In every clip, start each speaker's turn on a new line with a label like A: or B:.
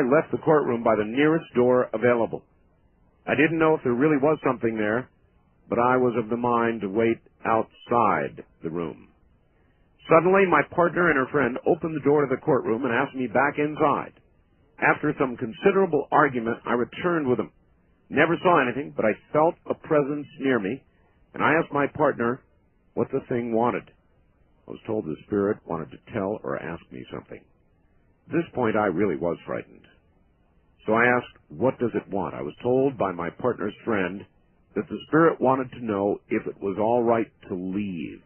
A: I left the courtroom by the nearest door available. I didn't know if there really was something there, but I was of the mind to wait outside the room. Suddenly, my partner and her friend opened the door to the courtroom and asked me back inside. After some considerable argument, I returned with them. Never saw anything, but I felt a presence near me, and I asked my partner what the thing wanted. I was told the spirit wanted to tell or ask me something. At this point, I really was frightened. So I asked, what does it want? I was told by my partner's friend that the spirit wanted to know if it was all right to leave.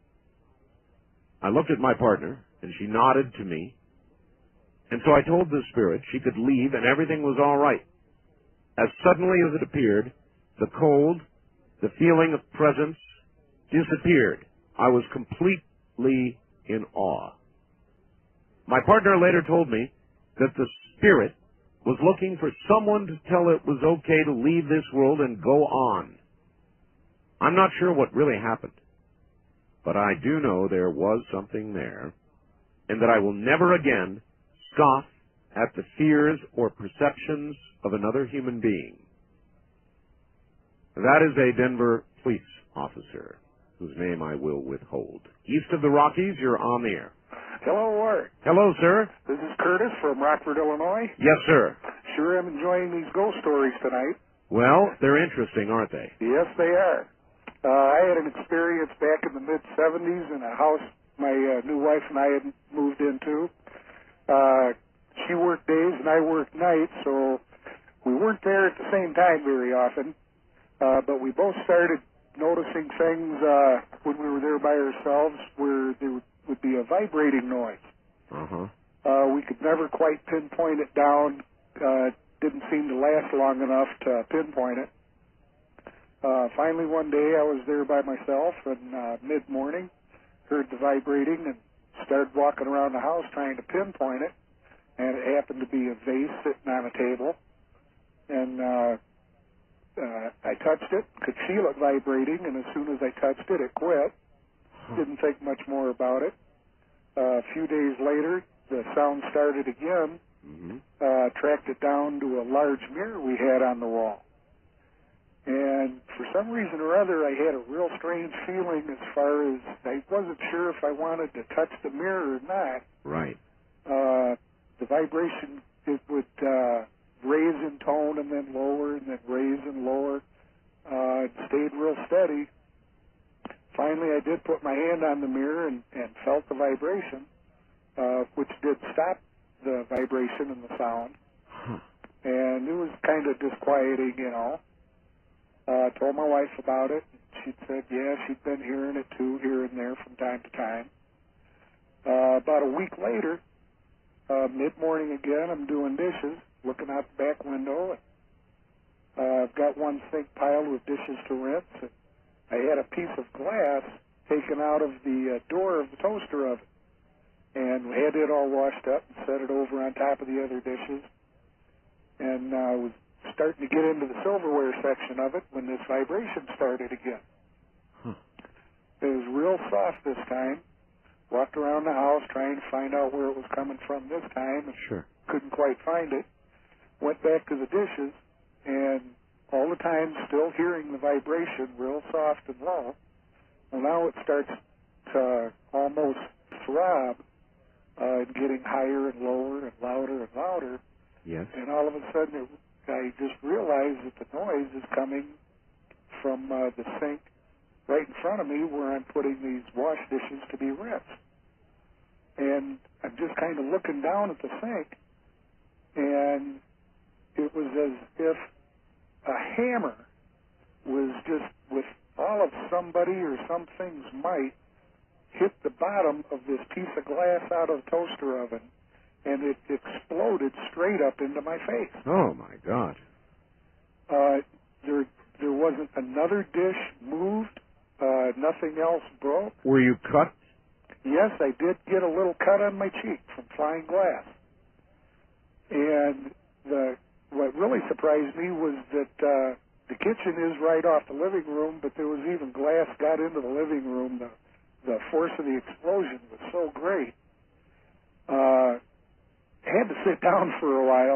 A: I looked at my partner, and she nodded to me, and so I told the spirit she could leave and everything was all right. As suddenly as it appeared, the cold, the feeling of presence disappeared. I was completely in awe. My partner later told me that the spirit was looking for someone to tell it was okay to leave this world and go on. I'm not sure what really happened, but I do know there was something there, and that I will never again scoff at the fears or perceptions of another human being. That is a Denver police officer, whose name I will withhold. East of the Rockies, you're on the air.
B: Hello, Art.
A: Hello, sir.
B: This is Curtis from Rockford, Illinois.
A: Yes, sir.
B: Sure am enjoying these ghost stories tonight.
A: Well, they're interesting, aren't they?
B: Yes, they are. I had an experience back in the mid-'70s in a house my new wife and I had moved into. She worked days and I worked nights, so we weren't there at the same time very often. But we both started noticing things when we were there by ourselves where there would be a vibrating noise. We could never quite pinpoint it down. Didn't seem to last long enough to pinpoint it. Finally, one day I was there by myself, and mid-morning heard the vibrating and started walking around the house trying to pinpoint it. And it happened to be a vase sitting on a table. And I touched it, could feel it vibrating, and as soon as I touched it, it quit. Didn't think much more about it. A few days later, the sound started again. Tracked it down to a large mirror we had on the wall. And for some reason or other, I had a real strange feeling as far as I wasn't sure if I wanted to touch the mirror or not.
A: Right.
B: The vibration, it would raise in tone and then lower and then raise and lower. It stayed real steady. Finally, I did put my hand on the mirror and felt the vibration, which did stop the vibration and the sound. And it was kind of disquieting, you know. Told my wife about it. She said, yeah, she'd been hearing it too, here and there from time to time. About a week later, mid-morning again, I'm doing dishes, looking out the back window. I've got one sink piled with dishes to rinse. And I had a piece of glass taken out of the door of the toaster oven. And we had it all washed up and set it over on top of the other dishes. And I was starting to get into the silverware section of it when this vibration started again. It was real soft this time. Walked around the house trying to find out where it was coming from this time, and couldn't quite find it. Went back to the dishes, and all the time still hearing the vibration, real soft and low. Well, now it starts to almost throb, and getting higher and lower and louder and louder.
A: Yes.
B: And all of a sudden, I just realized that the noise is coming from the sink right in front of me where I'm putting these wash dishes to be rinsed. And I'm just kind of looking down at the sink, and it was as if a hammer was just, with all of somebody or something's might, hit the bottom of this piece of glass out of the toaster oven, and it exploded straight up into my face.
A: Oh, my God.
B: There wasn't another dish moved. Nothing else broke.
A: Were you cut?
B: Yes, I did get a little cut on my cheek from flying glass. And what really surprised me was that the kitchen is right off the living room, but there was even glass got into the living room. The force of the explosion was so great. I had to sit down for a while